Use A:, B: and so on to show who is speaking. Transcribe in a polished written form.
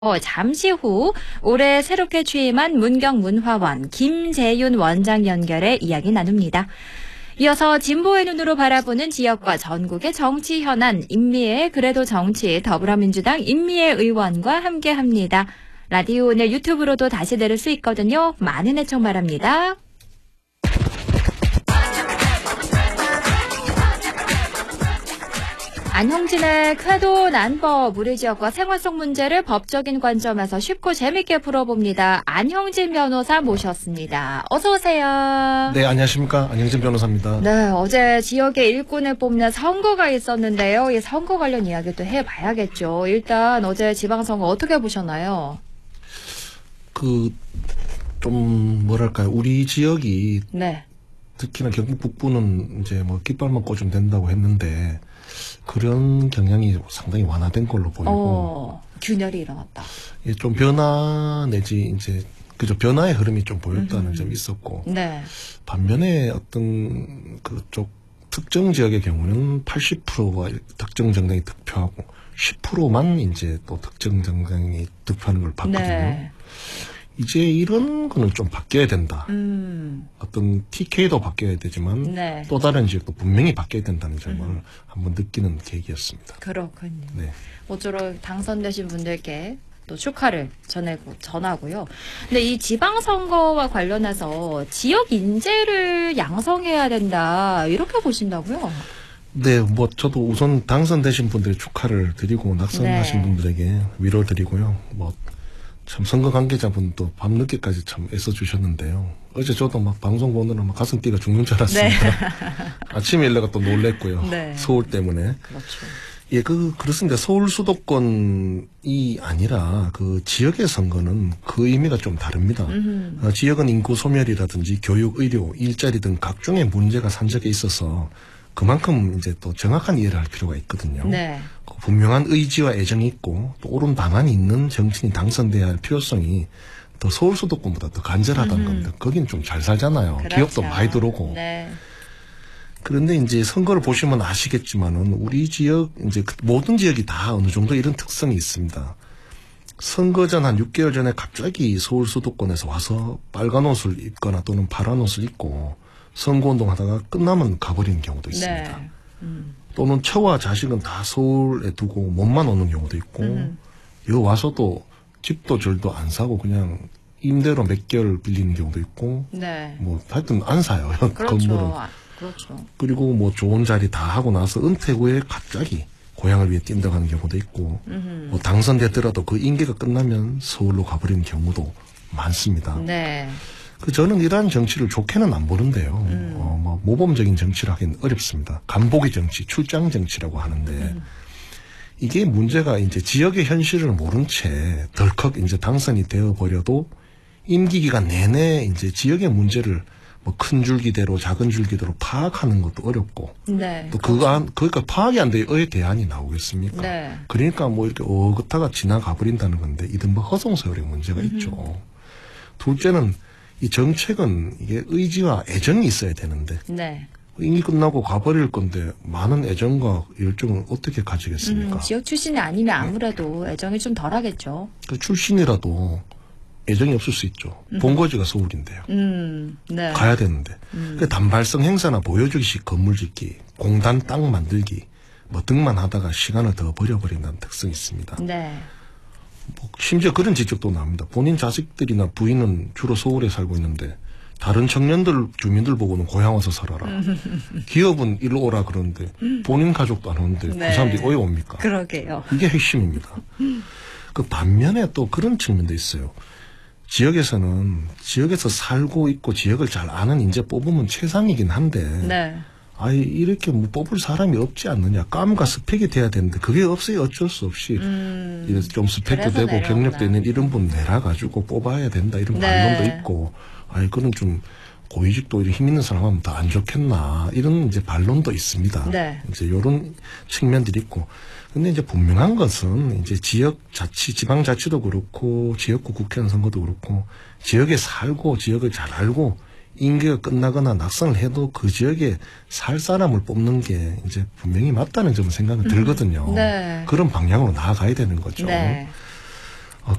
A: 잠시 후 올해 새롭게 취임한 문경문화원 김재윤 원장 연결해 이야기 나눕니다. 이어서 진보의 눈으로 바라보는 지역과 전국의 정치 현안, 임미애 그래도 정치 더불어민주당 임미애 의원과 함께합니다. 라디오 오늘 유튜브로도 다시 들을 수 있거든요. 많은 애청 바랍니다. 안형진의 쾌도 난법, 우리 지역과 생활 속 문제를 법적인 관점에서 쉽고 재밌게 풀어봅니다. 안형진 변호사 모셨습니다. 어서 오세요.
B: 네, 안녕하십니까. 안형진 변호사입니다.
A: 네, 어제 지역의 일꾼을 뽑는 선거가 있었는데요. 이 선거 관련 이야기도 해봐야겠죠. 일단 어제 지방선거 어떻게 보셨나요?
B: 좀 뭐랄까요. 우리 지역이
A: 네.
B: 특히나 경북 북부는 이제 뭐 깃발만 꽂으면 된다고 했는데 그런 경향이 상당히 완화된 걸로 보이고
A: 균열이 일어났다.
B: 예, 좀 변화 내지 이제 그저 변화의 흐름이 좀 보였다는 점이 있었고
A: 네.
B: 반면에 어떤 그쪽 특정 지역의 경우는 80%가 특정 정당이 득표하고 10%만 이제 또 특정 정당이 득표하는 걸 봤거든요.
A: 네.
B: 이제 이런 거는 좀 바뀌어야 된다. 어떤 TK도 바뀌어야 되지만
A: 네.
B: 또 다른 지역도 분명히 바뀌어야 된다는 점을 한번 느끼는 계기였습니다.
A: 그렇군요.
B: 네.
A: 모쪼록 당선되신 분들께 또 축하를 전하고요. 근데 이 지방선거와 관련해서 지역 인재를 양성해야 된다, 이렇게 보신다고요?
B: 네, 뭐 저도 우선 당선되신 분들의 축하를 드리고 낙선하신
A: 네.
B: 분들에게 위로 드리고요. 뭐 참 선거 관계자분도 밤늦게까지 참 애써주셨는데요. 어제 저도 막 방송 보느라 막 가슴 뛰가 죽는 줄 알았습니다.
A: 네.
B: 아침에 일내가 또 놀랬고요.
A: 네.
B: 서울 때문에.
A: 그렇죠.
B: 예, 그렇습니다. 서울 수도권이 아니라 그 지역의 선거는 그 의미가 좀 다릅니다. 지역은 인구 소멸이라든지 교육, 의료, 일자리 등 각종의 문제가 산적해 있어서 그만큼 이제 또 정확한 이해를 할 필요가 있거든요.
A: 네.
B: 분명한 의지와 애정이 있고 또 옳은 방안이 있는 정치인이 당선돼야 할 필요성이 더 서울 수도권보다 더 간절하다는 겁니다. 거긴 좀 잘 살잖아요.
A: 그렇죠.
B: 기업도 많이 들어오고.
A: 네.
B: 그런데 이제 선거를 보시면 아시겠지만은 우리 지역 이제 모든 지역이 다 어느 정도 이런 특성이 있습니다. 선거 전 한 6개월 전에 갑자기 서울 수도권에서 와서 빨간 옷을 입거나 또는 파란 옷을 입고 선거운동 하다가 끝나면 가버리는 경우도 있습니다.
A: 네.
B: 또는 처와 자식은 다 서울에 두고 몸만 오는 경우도 있고 여기 와서도 집도 절도 안 사고 그냥 임대로 몇 개월 빌리는 경우도 있고
A: 네.
B: 뭐 하여튼 안 사요.
A: 그렇죠.
B: 건물은.
A: 그렇죠.
B: 그리고 뭐 좋은 자리 다 하고 나서 은퇴 후에 갑자기 고향을 위해 뛴다 가는 경우도 있고 뭐 당선되더라도 그 임기가 끝나면 서울로 가버리는 경우도 많습니다.
A: 네.
B: 저는 이러한 정치를 좋게는 안 보는데요. 뭐 모범적인 정치를 하기는 어렵습니다. 간보기 정치, 출장 정치라고 하는데 이게 문제가 이제 지역의 현실을 모른 채 덜컥 이제 당선이 되어 버려도 임기 기간 내내 이제 지역의 문제를 뭐 큰 줄기대로 작은 줄기대로 파악하는 것도 어렵고
A: 네.
B: 또 그러니까 파악이 안 돼 어의 대안이 나오겠습니까?
A: 네.
B: 그러니까 뭐 이렇게 어긋하가 지나가 버린다는 건데 이른바 허송세월의 문제가 있죠. 둘째는 이 정책은 이게 의지와 애정이 있어야 되는데
A: 네.
B: 임기 끝나고 가버릴 건데 많은 애정과 열정을 어떻게 가지겠습니까?
A: 지역 출신이 아니면 아무래도 애정이 좀 덜하겠죠.
B: 그 출신이라도 애정이 없을 수 있죠. 본거지가 서울인데요.
A: 네.
B: 가야 되는데. 그 단발성 행사나 보여주기식 건물 짓기, 공단 땅 만들기 뭐 등만 하다가 시간을 더 버려버린다는 특성이 있습니다.
A: 네.
B: 뭐 심지어 그런 지적도 나옵니다. 본인 자식들이나 부인은 주로 서울에 살고 있는데 다른 청년들, 주민들 보고는 고향 와서 살아라. 기업은 일로 오라 그러는데 본인 가족도 안 오는데
A: 네.
B: 그 사람들이 왜 옵니까?
A: 그러게요.
B: 이게 핵심입니다. 그 반면에 또 그런 측면도 있어요. 지역에서는 지역에서 살고 있고 지역을 잘 아는 인재 뽑으면 최상이긴 한데
A: 네.
B: 아이 이렇게 뭐 뽑을 사람이 없지 않느냐. 깜과 스펙이 돼야 되는데 그게 없어요. 어쩔 수 없이 좀 스펙도 되고
A: 내려오나.
B: 경력도 있는 이런 분 내라 가지고 뽑아야 된다 이런
A: 네.
B: 반론도 있고 아이 그런 좀 고위직도 오히려 힘 있는 사람 하면 더 안 좋겠나 이런 이제 반론도 있습니다.
A: 네.
B: 이제 이런 측면들이 있고 근데 이제 분명한 것은 이제 지방자치도 그렇고 지역구 국회의원 선거도 그렇고 지역에 살고 지역을 잘 알고 임기가 끝나거나 낙선을 해도 그 지역에 살 사람을 뽑는 게 이제 분명히 맞다는 점은 생각은 들거든요.
A: 네.
B: 그런 방향으로 나아가야 되는 거죠.
A: 네.